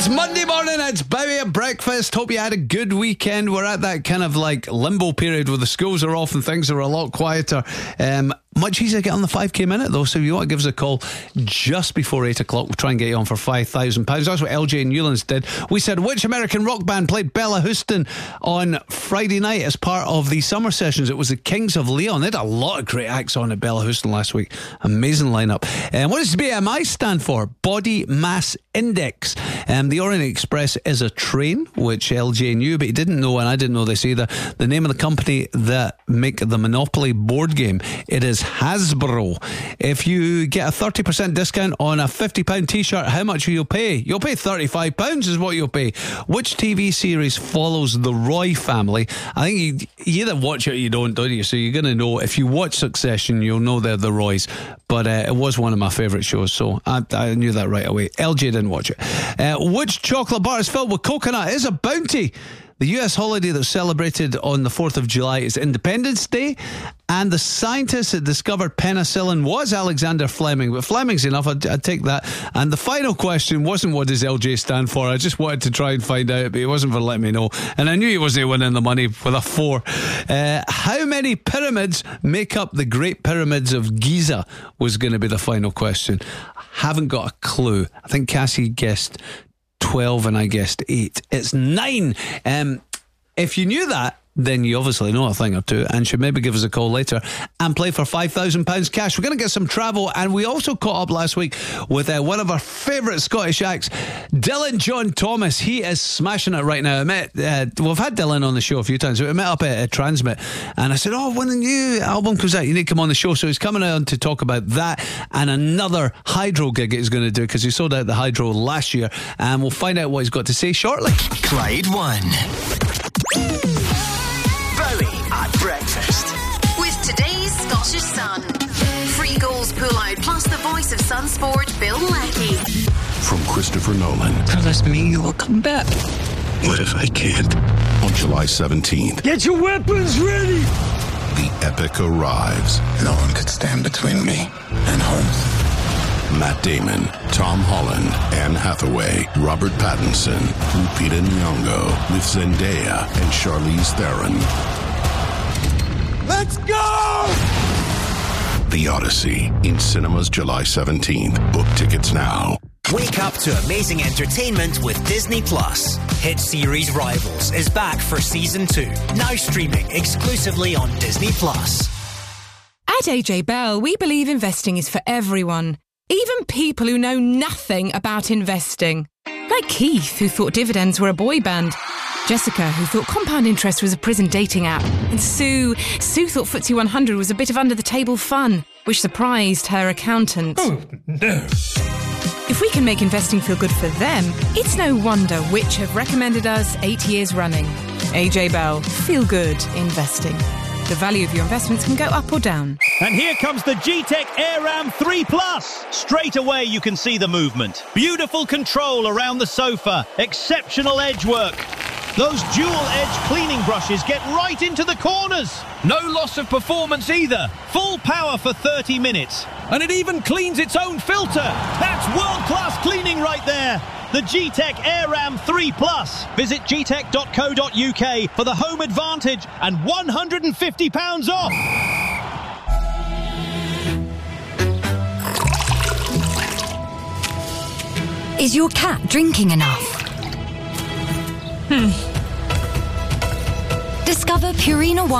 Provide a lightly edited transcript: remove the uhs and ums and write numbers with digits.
It's Monday morning, it's Bowie at breakfast. Hope you had a good weekend. We're at that kind of like limbo period where the schools are off and things are a lot quieter. Much easier to get on the 5k minute though, so if you want to give us a call just before 8 o'clock, we'll try and get you on for £5,000. That's what LJ Newlands did. We said, which American rock band played Bella Houston on Friday night as part of the summer sessions? It was the Kings of Leon. They had a lot of great acts on at Bella Houston last week. Amazing lineup. What does BMI stand for? Body Mass Index. The Orient Express is a train, which LJ knew, but he didn't know, and I didn't know this either. The name of the company that make the Monopoly board game, it is Hasbro. If you get a 30% discount on a £50 t-shirt, how much will you pay? You'll pay £35 is what you'll pay. Which TV series follows the Roy family? I think you either watch it or you don't you? So you're going to know. If you watch Succession, you'll know they're the Roys. But it was one of my favourite shows, so I knew that right away. LJ didn't watch it. Which chocolate bar is filled with coconut? It is a Bounty. The US holiday that's celebrated on the 4th of July is Independence Day, and the scientist that discovered penicillin was Alexander Fleming, but Fleming's enough, I'd take that. And the final question wasn't what does LJ stand for, I just wanted to try and find out, but he wasn't for letting me know, and I knew he wasn't winning the money with a 4. How many pyramids make up the Great Pyramids of Giza was going to be the final question. Haven't got a clue. I think Cassie guessed 12 and I guessed 8. It's 9. If you knew that, then you obviously know a thing or two and should maybe give us a call later and play for £5,000 cash. We're going to get some travel, and we also caught up last week with one of our favourite Scottish acts, Dylan John Thomas. He is smashing it right now. We've had Dylan on the show a few times. We met up at Transmit and I said, when the new album comes out, you need to come on the show. So he's coming on to talk about that and another Hydro gig he's going to do, because he sold out the Hydro last year, and we'll find out what he's got to say shortly. Clyde One. At breakfast with today's Scottish Sun. Free goals pull out, plus the voice of Sun Sport, Bill Leckie. From Christopher Nolan. Promise me you will come back. What if I can't? On July 17th, get your weapons ready. The epic arrives. No one could stand between me and home. Matt Damon, Tom Holland, Anne Hathaway, Robert Pattinson, Lupita Nyong'o, with Zendaya and Charlize Theron. Let's go! The Odyssey, in cinemas July 17th. Book tickets now. Wake up to amazing entertainment with Disney Plus. Hit series Rivals is back for season 2. Now streaming exclusively on Disney Plus. At AJ Bell, we believe investing is for everyone. Even people who know nothing about investing. Like Keith, who thought dividends were a boy band. Jessica, who thought compound interest was a prison dating app. And Sue thought FTSE 100 was a bit of under-the-table fun, which surprised her accountant. Oh, no. If we can make investing feel good for them, it's no wonder Which have recommended us 8 years running. AJ Bell, feel good investing. The value of your investments can go up or down. And here comes the G-Tech AirRam 3 Plus. Straight away you can see the movement. Beautiful control around the sofa. Exceptional edge work. Those dual-edge cleaning brushes get right into the corners. No loss of performance either. Full power for 30 minutes. And it even cleans its own filter. That's world-class cleaning right there. The G-Tech AirRam 3 Plus. Visit gtech.co.uk for the home advantage and £150 off. Is your cat drinking enough? Discover Purina